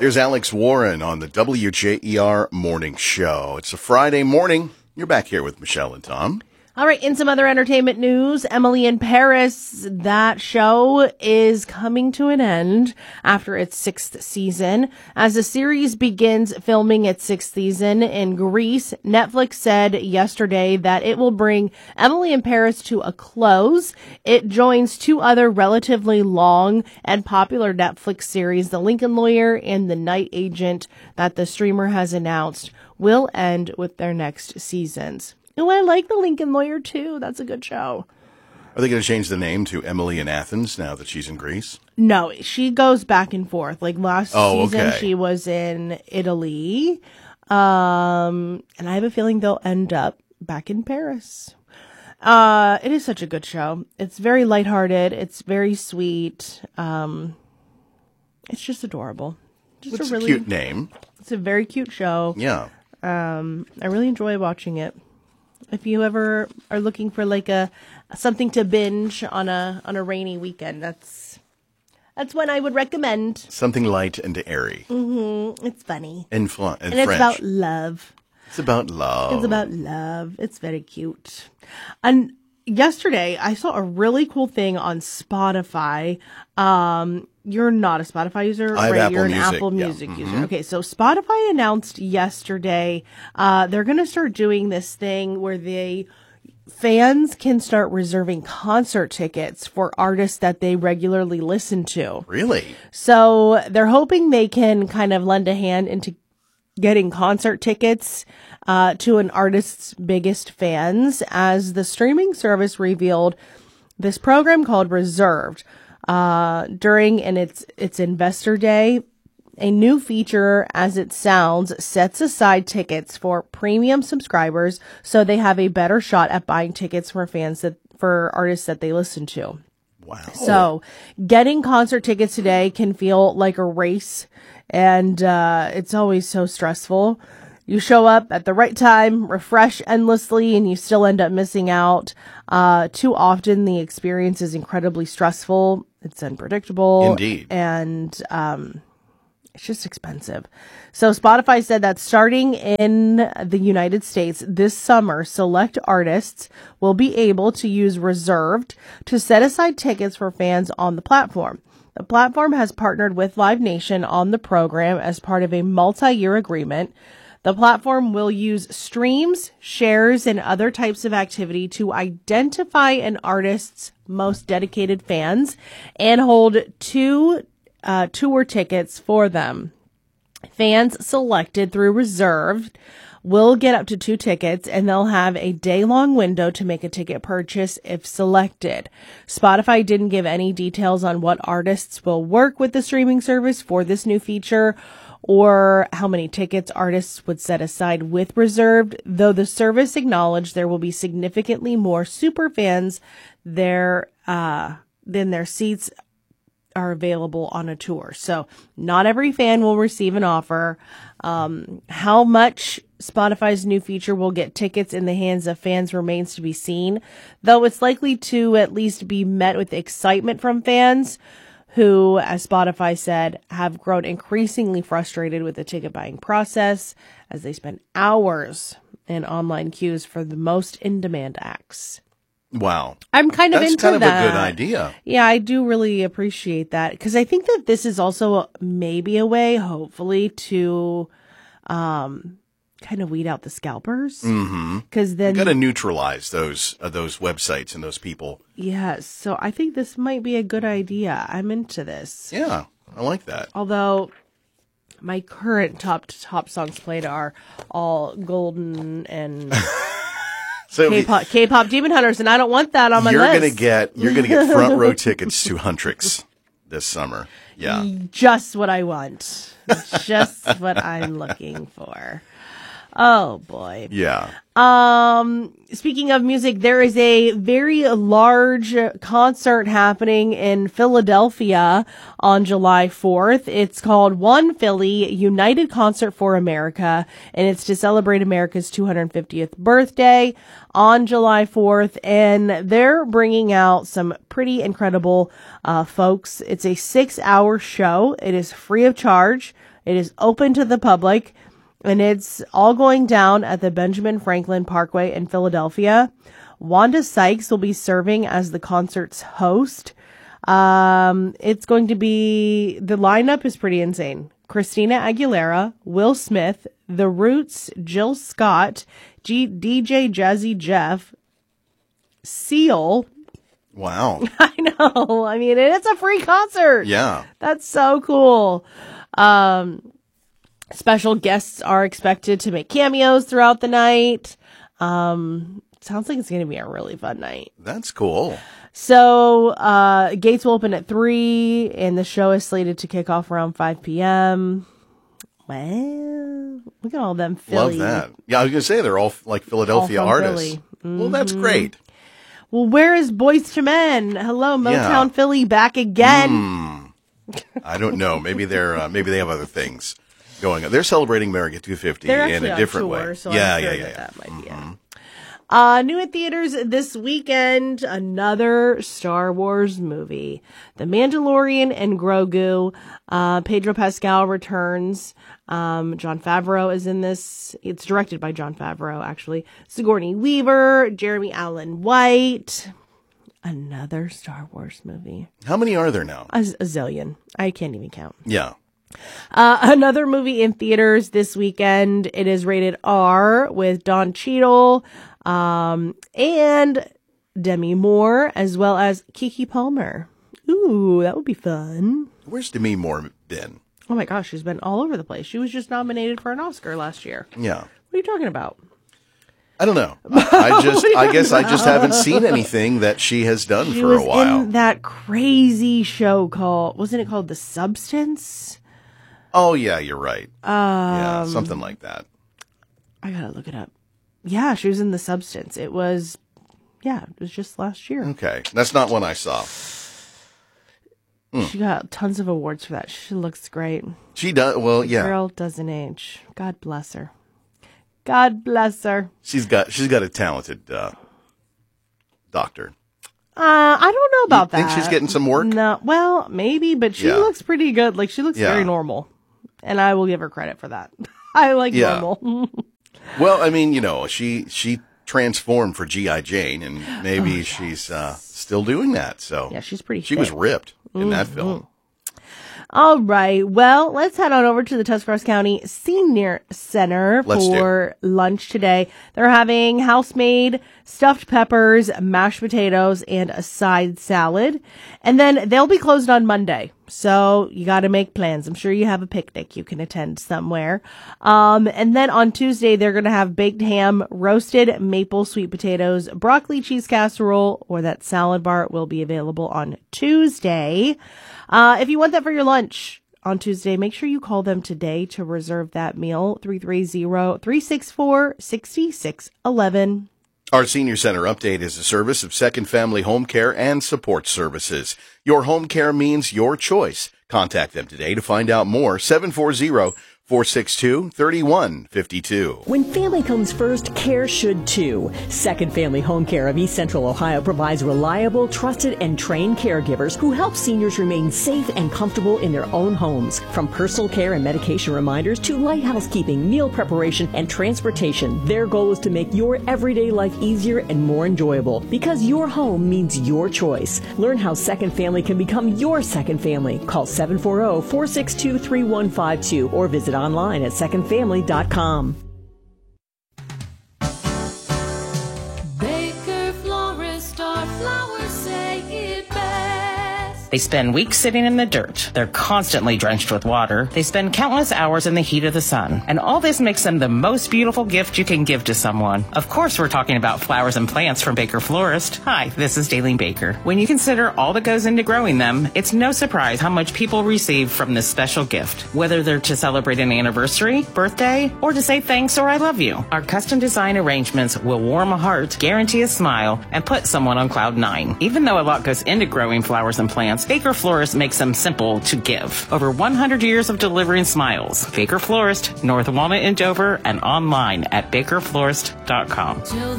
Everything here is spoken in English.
Here's Alex Warren on the WJER Morning Show. It's a Friday morning. You're back here with Michelle and Tom. All right, in some other entertainment news, Emily in Paris, that show is coming to an end after its 6th season. As the series begins filming its 6th season in Greece, Netflix said yesterday that it will bring Emily in Paris to a close. It joins 2 other relatively long and popular Netflix series, The Lincoln Lawyer and The Night Agent, that the streamer has announced will end with their next seasons. Oh, I like The Lincoln Lawyer, too. That's a good show. Are they going to change the name to Emily in Athens now that she's in Greece? No, she goes back and forth. Like last season, okay. She was in Italy. And I have a feeling they'll end up back in Paris. It is such a good show. It's very lighthearted. It's very sweet. It's just adorable. It's a cute name. It's a very cute show. Yeah. I really enjoy watching it. If you ever are looking for like something to binge on a rainy weekend, that's when I would recommend. Something light and airy. Mm-hmm. It's funny. And French. It's about love. It's about love. It's about love. It's very cute. And yesterday I saw a really cool thing on Spotify. You're not a Spotify user, I have right? Apple You're an Music. Apple Yeah. Music user. Mm-hmm. Okay, so Spotify announced yesterday they're going to start doing this thing where fans can start reserving concert tickets for artists that they regularly listen to. Really? So they're hoping they can kind of lend a hand into getting concert tickets to an artist's biggest fans, as the streaming service revealed this program called Reserved during its investor day. A new feature, as it sounds, sets aside tickets for premium subscribers so they have a better shot at buying tickets for artists that they listen to. Wow. So getting concert tickets today can feel like a race, and it's always so stressful. You show up at the right time, refresh endlessly, and you still end up missing out. Too often the experience is incredibly stressful. It's unpredictable. Indeed. And it's just expensive. So Spotify said that starting in the United States this summer, select artists will be able to use Reserved to set aside tickets for fans on the platform. The platform has partnered with Live Nation on the program as part of a multi-year agreement. The platform will use streams, shares, and other types of activity to identify an artist's most dedicated fans and hold 2 tour tickets for them. Fans selected through Reserved will get up to 2 tickets, and they'll have a day-long window to make a ticket purchase if selected. Spotify didn't give any details on what artists will work with the streaming service for this new feature, or how many tickets artists would set aside with Reserved, though the service acknowledged there will be significantly more super fans there than their seats are available on a tour. So not every fan will receive an offer. How much Spotify's new feature will get tickets in the hands of fans remains to be seen, though it's likely to at least be met with excitement from fans who, as Spotify said, have grown increasingly frustrated with the ticket buying process as they spend hours in online queues for the most in-demand acts. Wow. I'm kind of into that. That's kind of a good idea. Yeah, I do really appreciate that, because I think that this is also maybe a way, hopefully, to kind of weed out the scalpers. Mm-hmm. Because then you got to neutralize those websites and those people. Yes. So I think this might be a good idea. I'm into this. Yeah, I like that. Although my current top songs played are all golden and so K-pop Demon Hunters, and I don't want that on my list. You're gonna get front row tickets to Huntrix this summer. Yeah, just what I want. Just what I'm looking for. Oh boy. Yeah. Speaking of music, there is a very large concert happening in Philadelphia on July 4th. It's called One Philly United Concert for America, and it's to celebrate America's 250th birthday on July 4th. And they're bringing out some pretty incredible folks. It's a 6-hour show. It is free of charge. It is open to the public, and it's all going down at the Benjamin Franklin Parkway in Philadelphia. Wanda Sykes will be serving as the concert's host. It's going to be, the lineup is pretty insane. Christina Aguilera, Will Smith, The Roots, Jill Scott, DJ Jazzy Jeff, Seal. Wow. I know. I mean, it's a free concert. Yeah. That's so cool. Special guests are expected to make cameos throughout the night. Sounds like it's going to be a really fun night. That's cool. So, gates will open at 3, and the show is slated to kick off around 5 p.m. Well, look at all them Philly. Love that. Yeah, I was going to say they're all like Philadelphia all from artists. Philly. Well, that's great. Well, where is Boyz II Men? Hello, Motown Philly back again. I don't know. Maybe maybe they have other things going on. They're celebrating America 250 in a different way. So yeah. That might be it. New in theaters this weekend, another Star Wars movie, The Mandalorian and Grogu. Pedro Pascal returns. Jon Favreau is in this. It's directed by Jon Favreau, actually. Sigourney Weaver, Jeremy Allen White. Another Star Wars movie. How many are there now? A zillion. I can't even count. Yeah. Another movie in theaters this weekend. It is rated R with Don Cheadle, and Demi Moore, as well as Keke Palmer. Ooh, that would be fun. Where's Demi Moore been? Oh my gosh, she's been all over the place. She was just nominated for an Oscar last year. Yeah. What are you talking about? I don't know. I guess I just haven't seen anything that she has done for a while. She was in that crazy show wasn't it called The Substance? Oh yeah, you're right. Yeah, something like that. I gotta look it up. Yeah, she was in The Substance. It was just last year. Okay, that's not one I saw. She got tons of awards for that. She looks great. She does. Well, yeah. Girl doesn't age. God bless her. God bless her. She's got a talented doctor. I don't know about that. Think she's getting some work? No, well, maybe, but she looks pretty good. Like, she looks very normal, and I will give her credit for that. I like normal. Well, I mean, she transformed for G.I. Jane, and maybe she's still doing that. So yeah, she's pretty. She was ripped in that film. All right. Well, let's head on over to the Tuscarawas County Senior Center for lunch today. They're having house-made stuffed peppers, mashed potatoes, and a side salad. And then they'll be closed on Monday. So you got to make plans. I'm sure you have a picnic you can attend somewhere. And then on Tuesday, they're going to have baked ham, roasted maple sweet potatoes, broccoli cheese casserole, or that salad bar will be available on Tuesday. If you want that for your lunch on Tuesday, make sure you call them today to reserve that meal, 330-364-6611. Our Senior Center update is a service of Second Family Home Care and Support Services. Your home care means your choice. Contact them today to find out more. 740-462-3152. When family comes first, care should too. Second Family Home Care of East Central Ohio provides reliable, trusted, and trained caregivers who help seniors remain safe and comfortable in their own homes. From personal care and medication reminders to light housekeeping, meal preparation, and transportation, their goal is to make your everyday life easier and more enjoyable. Because your home means your choice. Learn how Second Family can become your second family. Call 740-462-3152 or visit online at secondfamily.com. Baker Florist, our flowers say it best. They spend weeks sitting in the dirt. They're constantly drenched with water. They spend countless hours in the heat of the sun. And all this makes them the most beautiful gift you can give to someone. Of course, we're talking about flowers and plants from Baker Florist. Hi, this is Daleen Baker. When you consider all that goes into growing them, it's no surprise how much people receive from this special gift. Whether they're to celebrate an anniversary, birthday, or to say thanks or I love you. Our custom design arrangements will warm a heart, guarantee a smile, and put someone on cloud 9. Even though a lot goes into growing flowers and plants, Baker Florist makes them simple to give. Over 100 years of delivering smiles. Baker Florist, North Walnut in Dover, and online at bakerflorist.com. Till